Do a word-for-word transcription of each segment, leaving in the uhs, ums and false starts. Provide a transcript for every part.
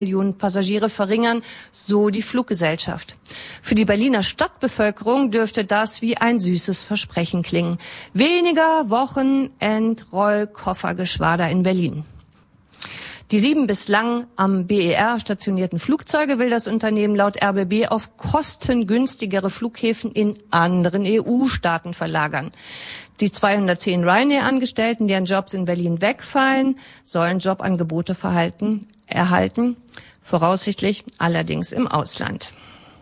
Millionen Passagiere verringern, so die Fluggesellschaft. Für die Berliner Stadtbevölkerung dürfte das wie ein süßes Versprechen klingen. Weniger Wochenendrollkoffergeschwader in Berlin. Die sieben bislang am B E R stationierten Flugzeuge will das Unternehmen laut R B B auf kostengünstigere Flughäfen in anderen E U-Staaten verlagern. Die zweihundertzehn Ryanair-Angestellten, deren Jobs in Berlin wegfallen, sollen Jobangebote verhalten, erhalten, voraussichtlich allerdings im Ausland.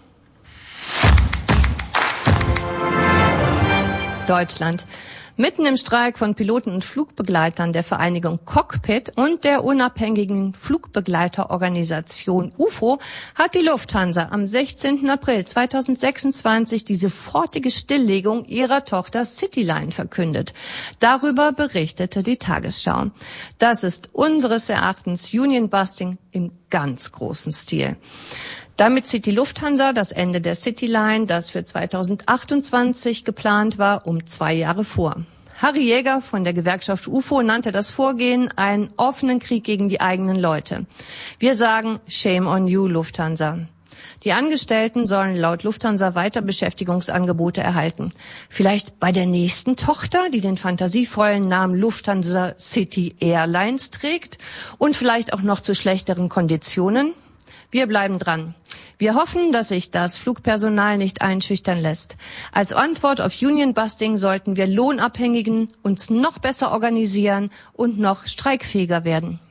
Deutschland. Mitten im Streik von Piloten und Flugbegleitern der Vereinigung Cockpit und der unabhängigen Flugbegleiterorganisation U F O hat die Lufthansa am sechzehnten April zweitausendsechsundzwanzig die sofortige Stilllegung ihrer Tochter Cityline verkündet. Darüber berichtete die Tagesschau. Das ist unseres Erachtens Union-Busting im ganz großen Stil. Damit zieht die Lufthansa das Ende der Cityline, das für zweitausendachtundzwanzig geplant war, um zwei Jahre vor. Harry Jäger von der Gewerkschaft U F O nannte das Vorgehen einen offenen Krieg gegen die eigenen Leute. Wir sagen, shame on you, Lufthansa. Die Angestellten sollen laut Lufthansa weiter Beschäftigungsangebote erhalten. Vielleicht bei der nächsten Tochter, die den fantasievollen Namen Lufthansa City Airlines trägt und vielleicht auch noch zu schlechteren Konditionen. Wir bleiben dran. Wir hoffen, dass sich das Flugpersonal nicht einschüchtern lässt. Als Antwort auf Union-Busting sollten wir Lohnabhängigen uns noch besser organisieren und noch streikfähiger werden.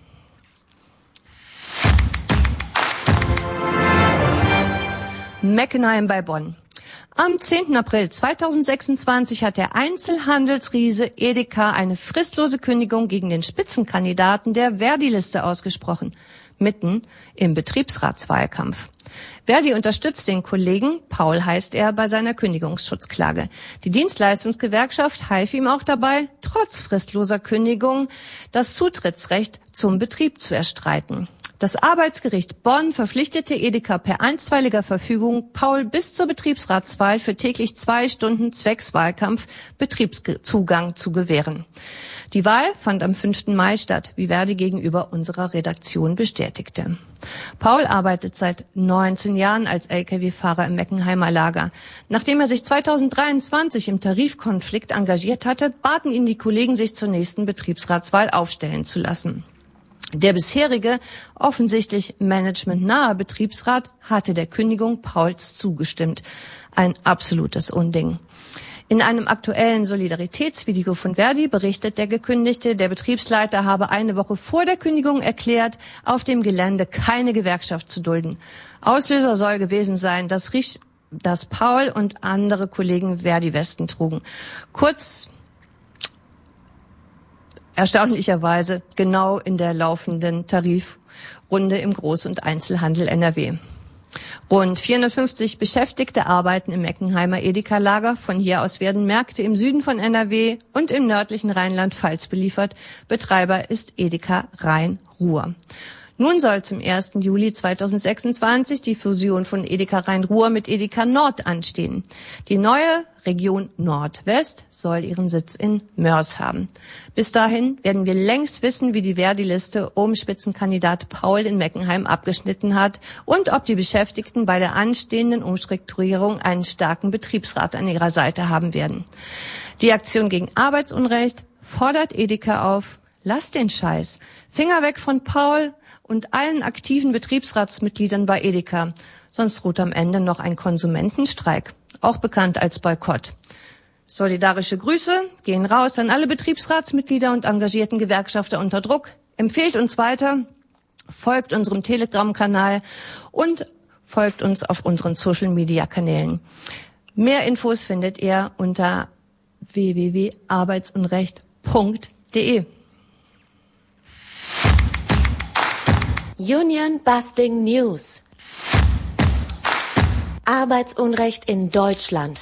Meckenheim bei Bonn. Am zehnten April zweitausendsechsundzwanzig hat der Einzelhandelsriese Edeka eine fristlose Kündigung gegen den Spitzenkandidaten der Verdi-Liste ausgesprochen. Mitten im Betriebsratswahlkampf. Verdi unterstützt den Kollegen, Paul heißt er, bei seiner Kündigungsschutzklage. Die Dienstleistungsgewerkschaft half ihm auch dabei, trotz fristloser Kündigung das Zutrittsrecht zum Betrieb zu erstreiten. Das Arbeitsgericht Bonn verpflichtete Edeka per einstweiliger Verfügung, Paul bis zur Betriebsratswahl für täglich zwei Stunden zwecks Wahlkampf Betriebszugang zu gewähren. Die Wahl fand am fünften Mai statt, wie Verdi gegenüber unserer Redaktion bestätigte. Paul arbeitet seit neunzehn Jahren als L K W-Fahrer im Meckenheimer Lager. Nachdem er sich zweitausenddreiundzwanzig im Tarifkonflikt engagiert hatte, baten ihn die Kollegen, sich zur nächsten Betriebsratswahl aufstellen zu lassen. Der bisherige, offensichtlich managementnahe Betriebsrat hatte der Kündigung Pauls zugestimmt. Ein absolutes Unding. In einem aktuellen Solidaritätsvideo von Verdi berichtet der Gekündigte, der Betriebsleiter habe eine Woche vor der Kündigung erklärt, auf dem Gelände keine Gewerkschaft zu dulden. Auslöser soll gewesen sein, dass, Riech, dass Paul und andere Kollegen Verdi-Westen trugen. Kurz erstaunlicherweise genau in der laufenden Tarifrunde im Groß- und Einzelhandel N R W. Rund vierhundertfünfzig Beschäftigte arbeiten im Meckenheimer Edeka-Lager. Von hier aus werden Märkte im Süden von N R W und im nördlichen Rheinland-Pfalz beliefert. Betreiber ist Edeka Rhein-Ruhr. Nun soll zum ersten Juli zweitausendsechsundzwanzig die Fusion von Edeka Rhein-Ruhr mit Edeka Nord anstehen. Die neue Region Nordwest soll ihren Sitz in Mörs haben. Bis dahin werden wir längst wissen, wie die Verdi-Liste um Spitzenkandidat Paul in Meckenheim abgeschnitten hat und ob die Beschäftigten bei der anstehenden Umstrukturierung einen starken Betriebsrat an ihrer Seite haben werden. Die Aktion gegen Arbeitsunrecht fordert Edeka auf: Lass den Scheiß. Finger weg von Paul und allen aktiven Betriebsratsmitgliedern bei Edeka. Sonst droht am Ende noch ein Konsumentenstreik, auch bekannt als Boykott. Solidarische Grüße gehen raus an alle Betriebsratsmitglieder und engagierten Gewerkschafter unter Druck. Empfehlt uns weiter, folgt unserem Telegram-Kanal und folgt uns auf unseren Social-Media-Kanälen. Mehr Infos findet ihr unter w w w punkt arbeitsunrecht punkt de. Union Busting News. Arbeitsunrecht in Deutschland.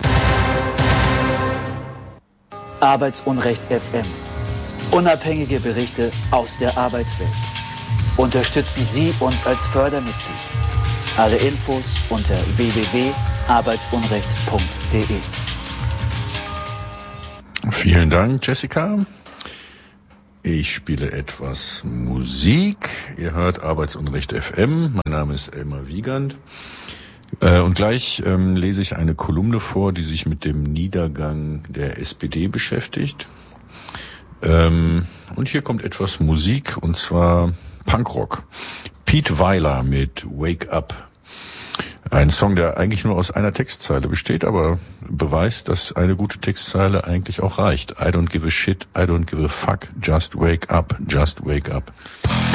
Arbeitsunrecht F M. Unabhängige Berichte aus der Arbeitswelt. Unterstützen Sie uns als Fördermitglied. Alle Infos unter w w w punkt arbeitsunrecht punkt de. Vielen Dank, Jessica. Ich spiele etwas Musik. Ihr hört Arbeitsunrecht F M. Mein Name ist Elmar Wiegand. Äh, und gleich ähm, lese ich eine Kolumne vor, die sich mit dem Niedergang der S P D beschäftigt. Ähm, und hier kommt etwas Musik, und zwar Punkrock. Pete Weiler mit Wake Up. Ein Song, der eigentlich nur aus einer Textzeile besteht, aber beweist, dass eine gute Textzeile eigentlich auch reicht. I don't give a shit, I don't give a fuck, just wake up, just wake up.